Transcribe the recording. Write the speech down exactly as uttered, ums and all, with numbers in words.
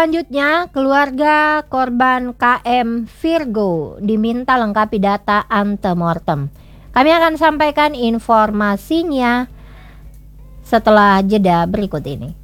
Selanjutnya, keluarga korban K M Virgo diminta lengkapi data antemortem. Kami akan sampaikan informasinya setelah jeda berikut ini.